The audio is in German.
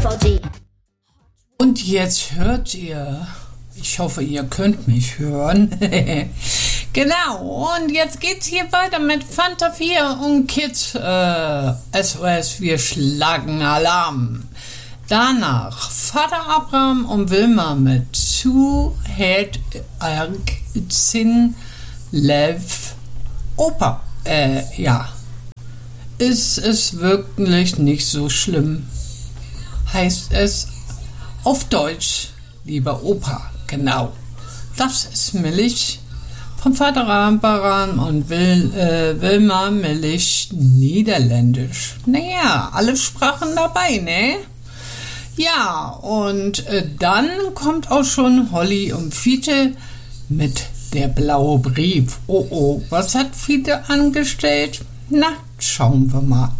VD. Und jetzt hört ihr, ich hoffe, ihr könnt mich hören. Genau, und jetzt geht's hier weiter mit Fanta 4 und Kids SOS, wir schlagen Alarm. Danach Vater Abraham und Wilma mit Two Head Sin Lev Opa. Ja. Ist es wirklich nicht so schlimm? Heißt es auf Deutsch, lieber Opa, genau. Das ist Milch vom Vater Abraham und Wilma Milch Niederländisch. Naja, alle Sprachen dabei, ne? Ja, und dann kommt auch schon Holly und Fiete mit der blaue Brief. Oh, was hat Fiete angestellt? Na, schauen wir mal.